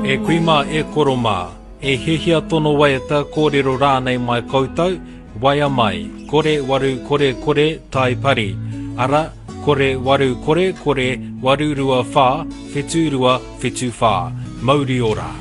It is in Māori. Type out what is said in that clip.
E kuima e koroma, e hehia tono waiata kōrero rānei mai koutou, waia mai, kore waru kore tai pari, ara kore waru kore warurua whā, whetūrua whetū whā, mauri ora.